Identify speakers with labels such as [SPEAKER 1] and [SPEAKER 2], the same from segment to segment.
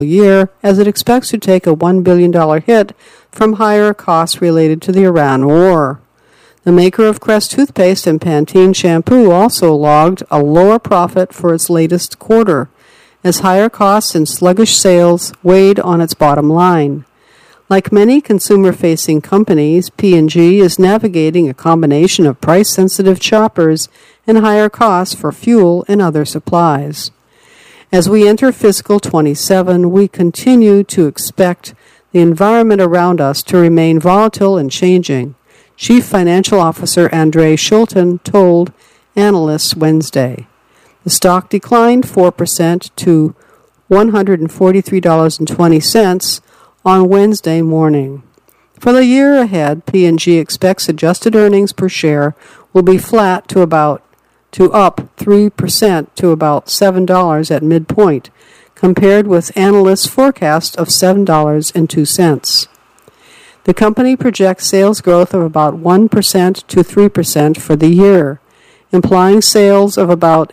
[SPEAKER 1] year, as it expects to take a $1 billion hit from higher costs related to the Iran war. The maker of Crest toothpaste and Pantene shampoo also logged a lower profit for its latest quarter, as higher costs and sluggish sales weighed on its bottom line. Like many consumer-facing companies, P&G is navigating a combination of price-sensitive shoppers and higher costs for fuel and other supplies. As we enter fiscal 27, we continue to expect the environment around us to remain volatile and changing, Chief Financial Officer Andre Schulten told analysts Wednesday. The stock declined 4% to $143.20 on Wednesday morning. For the year ahead, P&G expects adjusted earnings per share will be flat to up 3% to about $7 at midpoint, compared with analysts' forecast of $7.02. The company projects sales growth of about 1% to 3% for the year, implying sales of about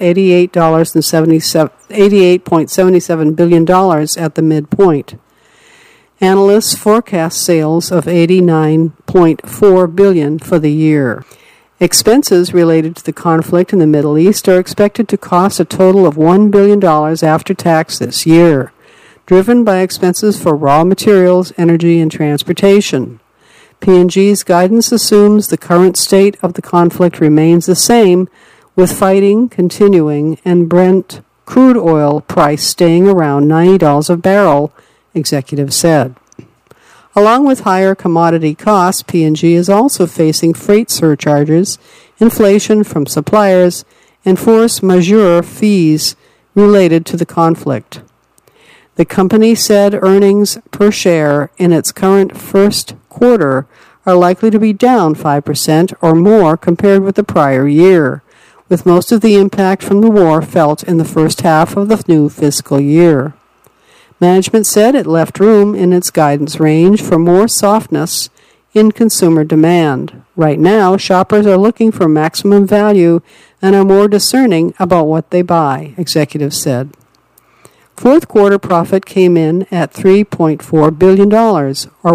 [SPEAKER 1] $88.77 billion at the midpoint. Analysts forecast sales of $89.4 billion for the year. Expenses related to the conflict in the Middle East are expected to cost a total of $1 billion after tax this year, driven by expenses for raw materials, energy, and transportation. P&G's guidance assumes the current state of the conflict remains the same, with fighting continuing and Brent crude oil price staying around $90 a barrel, executives said. Along with higher commodity costs, P&G is also facing freight surcharges, inflation from suppliers, and force majeure fees related to the conflict. The company said earnings per share in its current first quarter are likely to be down 5% or more compared with the prior year, with most of the impact from the war felt in the first half of the new fiscal year. Management said it left room in its guidance range for more softness in consumer demand. Right now, shoppers are looking for maximum value and are more discerning about what they buy, executives said. Fourth quarter profit came in at $3.4 billion, or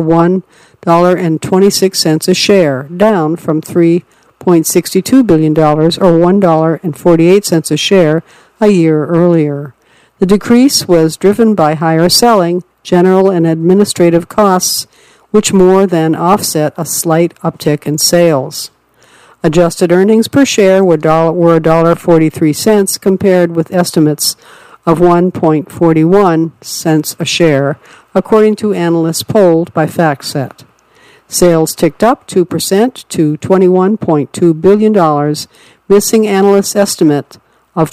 [SPEAKER 1] $1.26 a share, down from $3.62 billion, or $1.48 a share a year earlier. The decrease was driven by higher selling, general, and administrative costs, which more than offset a slight uptick in sales. Adjusted earnings per share were $1.43 compared with estimates of 1.41 cents a share, according to analysts polled by FactSet. Sales ticked up 2% to $21.2 billion, missing analysts' estimate of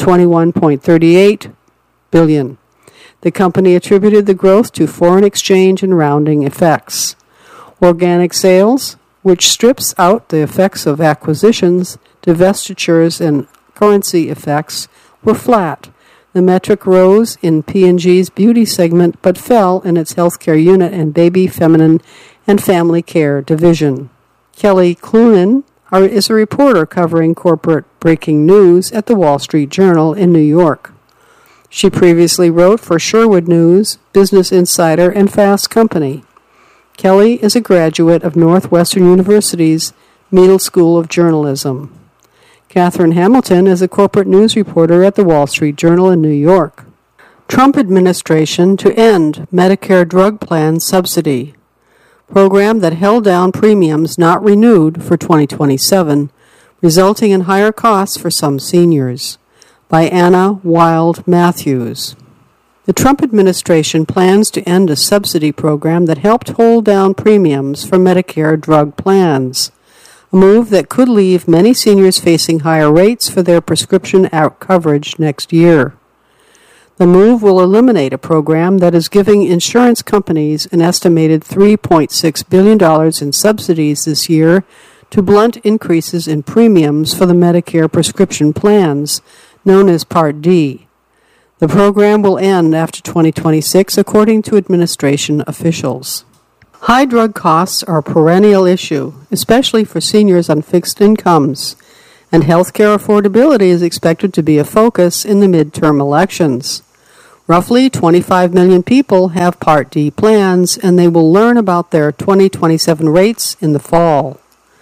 [SPEAKER 1] $21.38 billion. The company attributed the growth to foreign exchange and rounding effects. Organic sales, which strips out the effects of acquisitions, divestitures, and currency effects, were flat. The metric rose in P&G's beauty segment but fell in its healthcare unit and baby, feminine, and family care division. Kelly Clunan is a reporter covering corporate breaking news at the Wall Street Journal in New York. She previously wrote for Sherwood News, Business Insider, and Fast Company. Kelly is a graduate of Northwestern University's Meadle School of Journalism. Catherine Hamilton is a corporate news reporter at the Wall Street Journal in New York. Trump administration to end Medicare drug plan subsidy. Program that held down premiums not renewed for 2027, resulting in higher costs for some seniors. By Anna Wild Matthews. The Trump administration plans to end a subsidy program that helped hold down premiums for Medicare drug plans, a move that could leave many seniors facing higher rates for their prescription coverage next year. The move will eliminate a program that is giving insurance companies an estimated $3.6 billion in subsidies this year to blunt increases in premiums for the Medicare prescription plans, known as Part D. The program will end after 2026, according to administration officials. High drug costs are a perennial issue, especially for seniors on fixed incomes, and healthcare affordability is expected to be a focus in the midterm elections. Roughly 25 million people have Part D plans, and they will learn about their 2027 rates in the fall.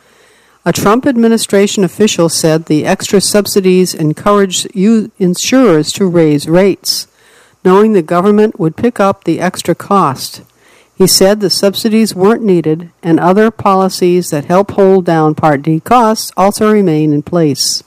[SPEAKER 1] A Trump administration official said the extra subsidies encouraged insurers to raise rates, knowing the government would pick up the extra cost. He said the subsidies weren't needed, and other policies that help hold down Part D costs also remain in place.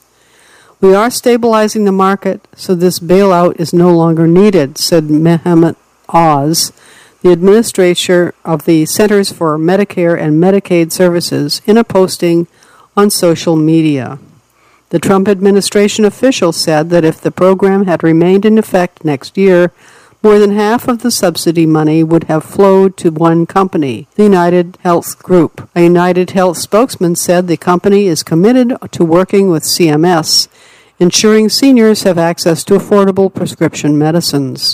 [SPEAKER 1] We are stabilizing the market, so this bailout is no longer needed, said Mehmet Oz, the administrator of the Centers for Medicare and Medicaid Services, in a posting on social media. The Trump administration official said that if the program had remained in effect next year, more than half of the subsidy money would have flowed to one company, the United Health Group. A United Health spokesman said the company is committed to working with CMS, ensuring seniors have access to affordable prescription medicines.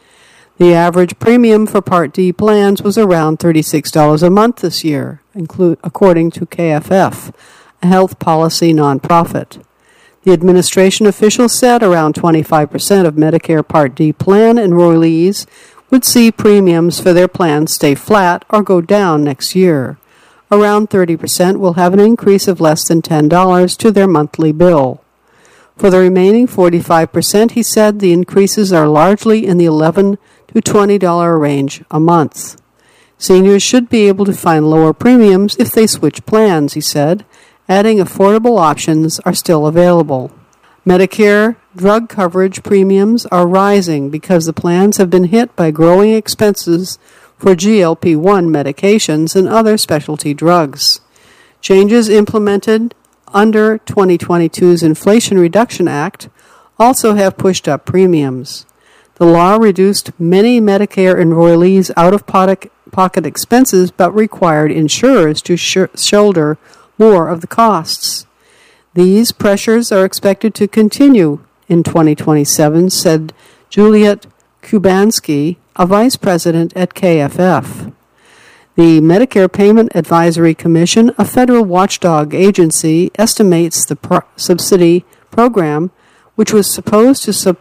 [SPEAKER 1] The average premium for Part D plans was around $36 a month this year, according to KFF, a health policy nonprofit. The administration official said around 25% of Medicare Part D plan enrollees would see premiums for their plans stay flat or go down next year. Around 30% will have an increase of less than $10 to their monthly bill. For the remaining 45%, he said the increases are largely in the $11 to $20 range a month. Seniors should be able to find lower premiums if they switch plans, he said, adding affordable options are still available. Medicare drug coverage premiums are rising because the plans have been hit by growing expenses for GLP-1 medications and other specialty drugs. Changes implemented under 2022's Inflation Reduction Act also have pushed up premiums. The law reduced many Medicare enrollees' out-of-pocket expenses but required insurers to shoulder more of the costs. These pressures are expected to continue in 2027, said Juliet Kubansky, a vice president at KFF. The Medicare Payment Advisory Commission, a federal watchdog agency, estimates the subsidy program, which was supposed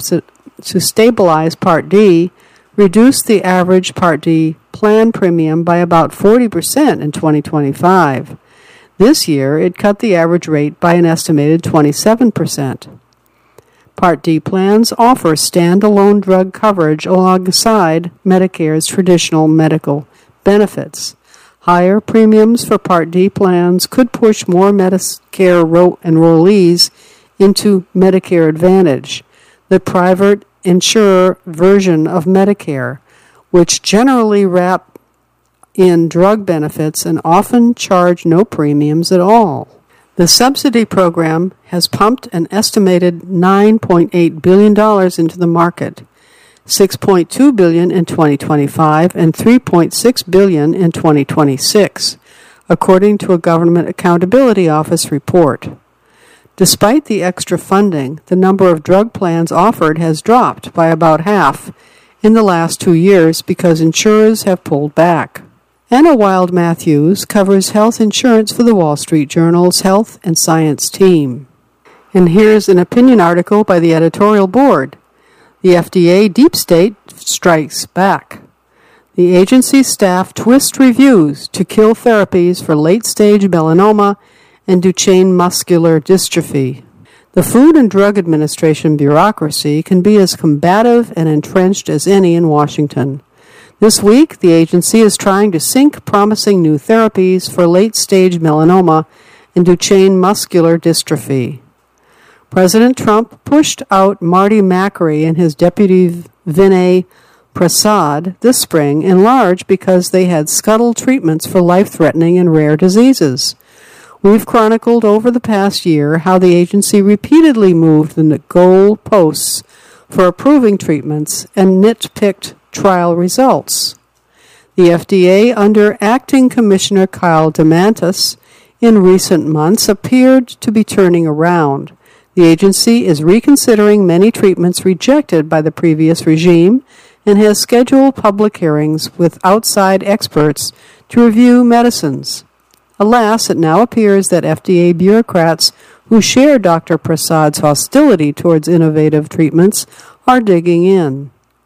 [SPEAKER 1] to stabilize Part D, reduced the average Part D plan premium by about 40% in 2025. This year, it cut the average rate by an estimated 27%. Part D plans offer standalone drug coverage alongside Medicare's traditional medical benefits. Higher premiums for Part D plans could push more Medicare enrollees into Medicare Advantage, the private insurer version of Medicare, which generally wrap in drug benefits and often charge no premiums at all. The subsidy program has pumped an estimated $9.8 billion into the market, $6.2 billion in 2025 and $3.6 billion in 2026, according to a Government Accountability Office report. Despite the extra funding, the number of drug plans offered has dropped by about half in the last 2 years because insurers have pulled back. Anna Wild Matthews covers health insurance for the Wall Street Journal's Health and Science team. And here's an opinion article by the editorial board. The FDA deep state strikes back. The agency staff twist reviews to kill therapies for late-stage melanoma and Duchenne muscular dystrophy. The Food and Drug Administration bureaucracy can be as combative and entrenched as any in Washington. This week, the agency is trying to sink promising new therapies for late-stage melanoma and Duchenne muscular dystrophy. President Trump pushed out Marty Makary and his deputy Vinay Prasad this spring in large because they had scuttled treatments for life-threatening and rare diseases. We've chronicled over the past year how the agency repeatedly moved the goal posts for approving treatments and nitpicked trial results. The FDA, under Acting Commissioner Kyle DeMantis, in recent months appeared to be turning around. The agency is reconsidering many treatments rejected by the previous regime and has scheduled public hearings with outside experts to review medicines. Alas, it now appears that FDA bureaucrats who share Dr. Prasad's hostility towards innovative treatments are digging in.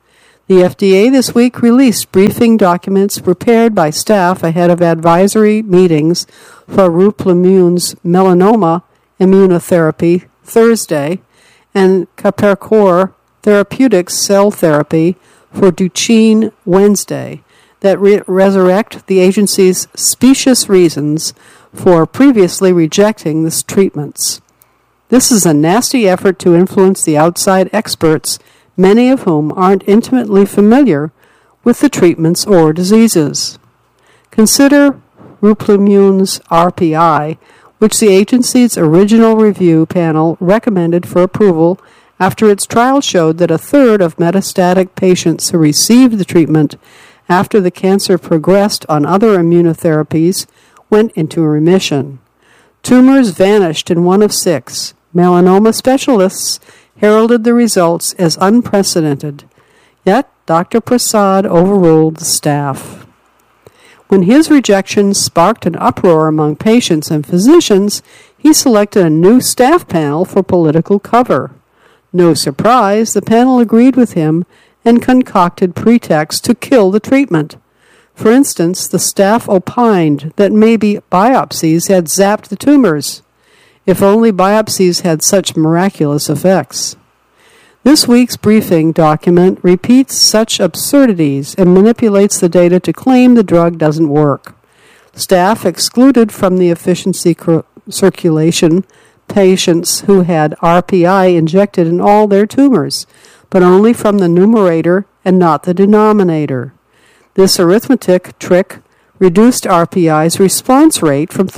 [SPEAKER 1] The FDA this week released briefing documents prepared by staff ahead of advisory meetings for Replimune melanoma immunotherapy Thursday and Capricor Therapeutics cell therapy for Duchenne Wednesday that resurrect the agency's specious reasons for previously rejecting these treatments. This is a nasty effort to influence the outside experts, many of whom aren't intimately familiar with the treatments or diseases. Consider Replimune's RPI, which the agency's original review panel recommended for approval after its trial showed that a third of metastatic patients who received the treatment after the cancer progressed on other immunotherapies went into remission. Tumors vanished in 1 of 6. Melanoma specialists heralded the results as unprecedented, yet Dr. Prasad overruled the staff. When his rejection sparked an uproar among patients and physicians, he selected a new staff panel for political cover. No surprise, the panel agreed with him and concocted pretexts to kill the treatment. For instance, the staff opined that maybe biopsies had zapped the tumors. If only biopsies had such miraculous effects. This week's briefing document repeats such absurdities and manipulates the data to claim the drug doesn't work. Staff excluded from the efficiency circulation patients who had RPI injected in all their tumors, but only from the numerator and not the denominator. This arithmetic trick reduced RPI's response rate from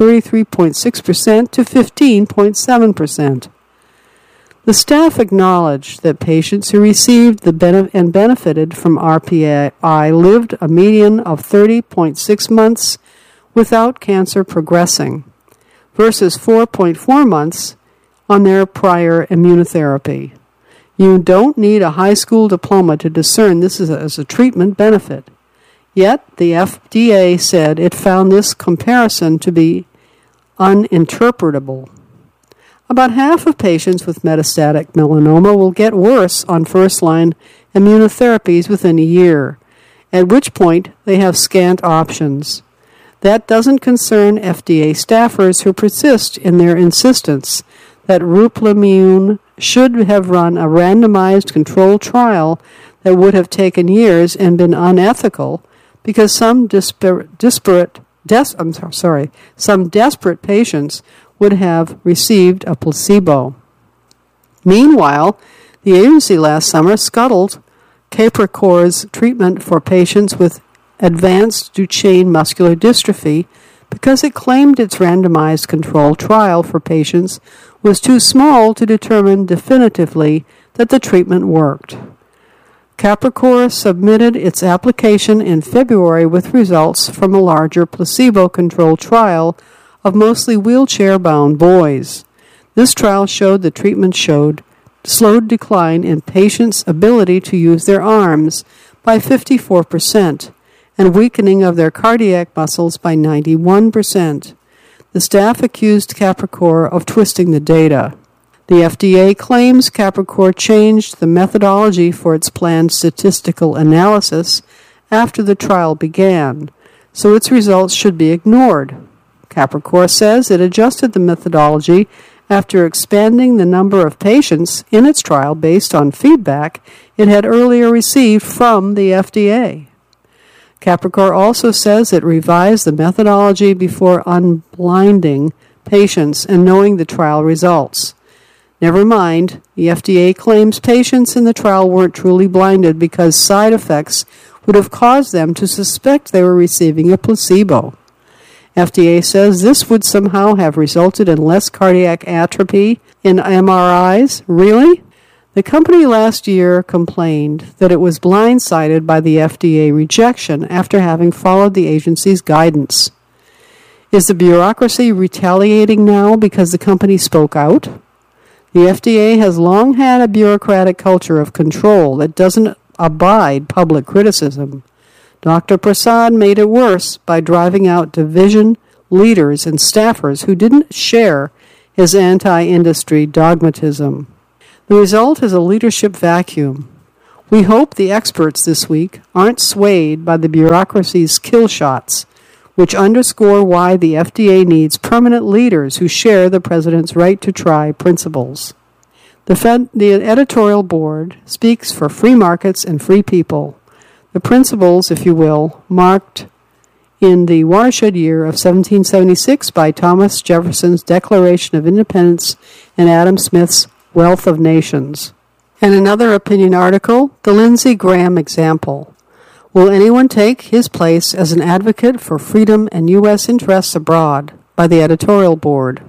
[SPEAKER 1] 33.6% to 15.7%. The staff acknowledged that patients who received and benefited from RPI lived a median of 30.6 months without cancer progressing, versus 4.4 months on their prior immunotherapy. You don't need a high school diploma to discern this as a treatment benefit. Yet, the FDA said it found this comparison to be uninterpretable. About half of patients with metastatic melanoma will get worse on first-line immunotherapies within a year, at which point they have scant options. That doesn't concern FDA staffers who persist in their insistence that Replimune should have run a randomized controlled trial that would have taken years and been unethical because some desperate patients would have received a placebo. Meanwhile, the agency last summer scuttled Capricor's treatment for patients with advanced Duchenne muscular dystrophy because it claimed its randomized controlled trial for patients was too small to determine definitively that the treatment worked. Capricor submitted its application in February with results from a larger placebo-controlled trial of mostly wheelchair-bound boys. This trial showed the treatment showed slowed decline in patients' ability to use their arms by 54% and weakening of their cardiac muscles by 91%. The staff accused Capricor of twisting the data. The FDA claims Capricor changed the methodology for its planned statistical analysis after the trial began, so its results should be ignored. Capricor says it adjusted the methodology after expanding the number of patients in its trial based on feedback it had earlier received from the FDA. Capricor also says it revised the methodology before unblinding patients and knowing the trial results. Never mind, the FDA claims patients in the trial weren't truly blinded because side effects would have caused them to suspect they were receiving a placebo. FDA says this would somehow have resulted in less cardiac atrophy in MRIs. Really? The company last year complained that it was blindsided by the FDA rejection after having followed the agency's guidance. Is the bureaucracy retaliating now because the company spoke out? The FDA has long had a bureaucratic culture of control that doesn't abide public criticism. Dr. Prasad made it worse by driving out division leaders and staffers who didn't share his anti-industry dogmatism. The result is a leadership vacuum. We hope the experts this week aren't swayed by the bureaucracy's kill shots, which underscore why the FDA needs permanent leaders who share the president's right to try principles. The editorial board speaks for free markets and free people. The principles, if you will, marked in the watershed year of 1776 by Thomas Jefferson's Declaration of Independence and Adam Smith's Wealth of Nations. And another opinion article, the Lindsey Graham example. Will anyone take his place as an advocate for freedom and U.S. interests abroad? By the editorial board.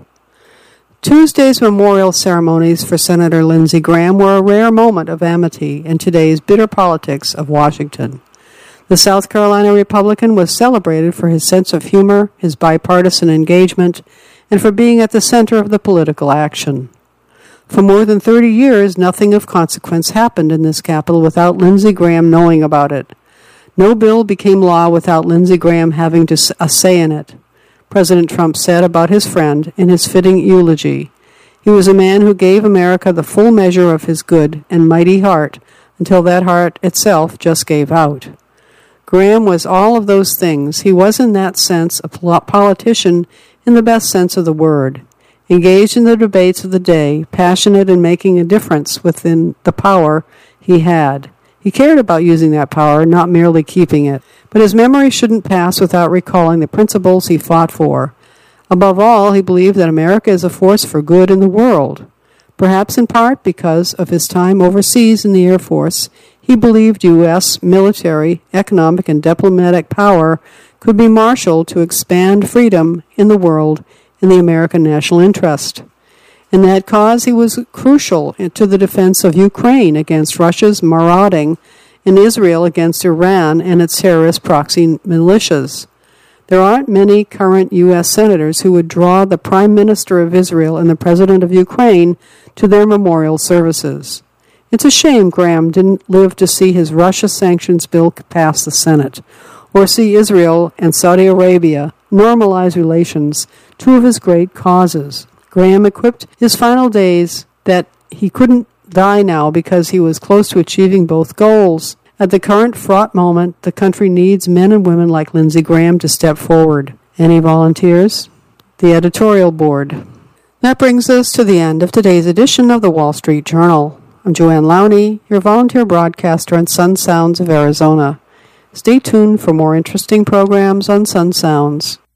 [SPEAKER 1] Tuesday's memorial ceremonies for Senator Lindsey Graham were a rare moment of amity in today's bitter politics of Washington. The South Carolina Republican was celebrated for his sense of humor, his bipartisan engagement, and for being at the center of the political action. For more than 30 years, nothing of consequence happened in this capital without Lindsey Graham knowing about it. No bill became law without Lindsey Graham having a say in it. President Trump said about his friend in his fitting eulogy, "He was a man who gave America the full measure of his good and mighty heart until that heart itself just gave out." Graham was all of those things. He was in that sense a politician in the best sense of the word, engaged in the debates of the day, passionate in making a difference within the power he had. He cared about using that power, not merely keeping it. But his memory shouldn't pass without recalling the principles he fought for. Above all, he believed that America is a force for good in the world. Perhaps in part because of his time overseas in the Air Force, he believed U.S. military, economic, and diplomatic power could be marshaled to expand freedom in the world in the American national interest. In that cause, he was crucial to the defense of Ukraine against Russia's marauding and Israel against Iran and its terrorist proxy militias. There aren't many current U.S. senators who would draw the Prime Minister of Israel and the President of Ukraine to their memorial services. It's a shame Graham didn't live to see his Russia sanctions bill pass the Senate, or see Israel and Saudi Arabia normalize relations, two of his great causes. Graham equipped his final days that he couldn't die now because he was close to achieving both goals. At the current fraught moment, the country needs men and women like Lindsey Graham to step forward. Any volunteers? The editorial board. That brings us to the end of today's edition of the Wall Street Journal. I'm Joanne Lowney, your volunteer broadcaster on Sun Sounds of Arizona. Stay tuned for more interesting programs on Sun Sounds.